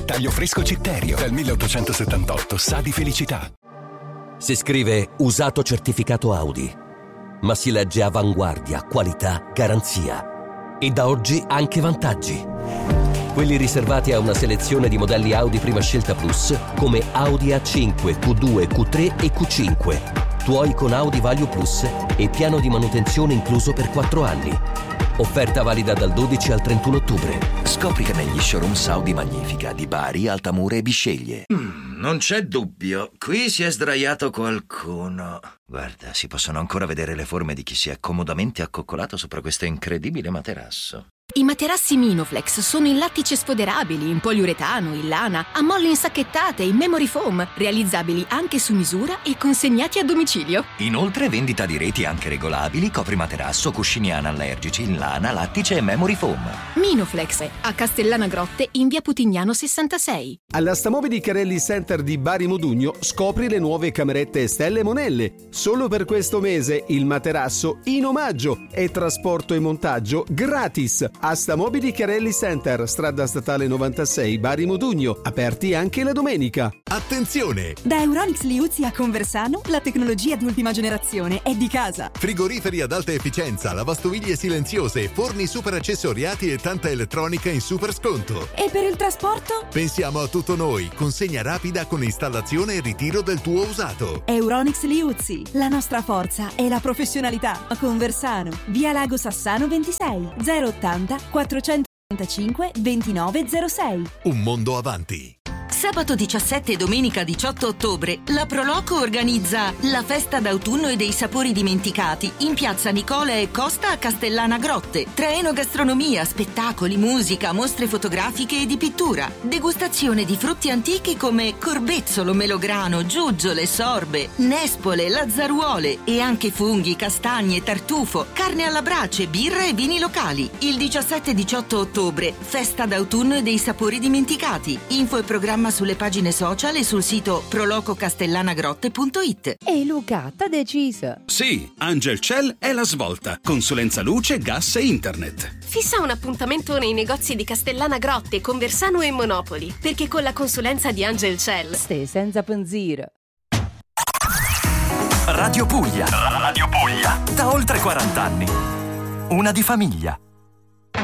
Taglio fresco Citterio. Dal 1878 sa di felicità. Si scrive usato certificato Audi, ma si legge avanguardia, qualità, garanzia. E da oggi anche vantaggi. Quelli riservati a una selezione di modelli Audi Prima Scelta Plus, come Audi A5, Q2, Q3 e Q5. Tuoi con Audi Value Plus e piano di manutenzione incluso per 4 anni. Offerta valida dal 12 al 31 ottobre. Scopri che negli showrooms Audi Magnifica di Bari, Altamura e Bisceglie. Non c'è dubbio, qui si è sdraiato qualcuno. Guarda, si possono ancora vedere le forme di chi si è comodamente accoccolato sopra questo incredibile materasso. I materassi Minoflex sono in lattice sfoderabili, in poliuretano, in lana, a molle insacchettate, in memory foam, realizzabili anche su misura e consegnati a domicilio. Inoltre vendita di reti anche regolabili, coprimaterasso, cuscini anallergici in lana, lattice e memory foam. Minoflex, a Castellana Grotte in via Putignano 66. Alla Stamobili Carelli Center di Bari Modugno scopri le nuove camerette Stelle Monelle. Solo per questo mese il materasso in omaggio e trasporto e montaggio gratis. A Stamobili Carelli Center, strada statale 96 Bari Modugno, aperti anche la domenica. Attenzione! Da Euronics Liuzzi a Conversano la tecnologia di ultima generazione è di casa. Frigoriferi ad alta efficienza, lavastoviglie silenziose, forni super accessoriati e tanta elettronica in super sconto. E per il trasporto? Pensiamo a tutto noi, consegna rapida con installazione e ritiro del tuo usato. Euronics Liuzzi, la nostra forza è la professionalità. A Conversano, via Lago Sassano 26 080 435 2906. Un mondo avanti. Sabato 17 e domenica 18 ottobre la Proloco organizza la festa d'autunno e dei sapori dimenticati in piazza Nicola e Costa a Castellana Grotte. Tra enogastronomia, spettacoli, musica, mostre fotografiche e di pittura. Degustazione di frutti antichi come corbezzolo, melograno, giuggiole, sorbe, nespole, lazzaruole e anche funghi, castagne, tartufo, carne alla brace, birra e vini locali. Il 17 e 18 ottobre, festa d'autunno e dei sapori dimenticati. Info e programma sulle pagine social e sul sito prolococastellanagrotte.it. E Luca, t'ha deciso? Sì, Angel Cell è la svolta. Consulenza luce, gas e internet. Fissa un appuntamento nei negozi di Castellana Grotte, Conversano e Monopoli, perché con la consulenza di Angel Cell stai senza pensiero. Radio Puglia. Radio Puglia. Da oltre 40 anni. Una di famiglia.